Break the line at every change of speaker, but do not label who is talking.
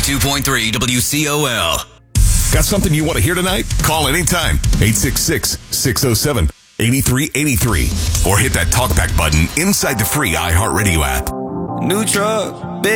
92.3 WCOL.
Got something you want to hear tonight? Call anytime. 866-607-8383. Or hit that talkback button inside the free iHeartRadio app.
New truck, big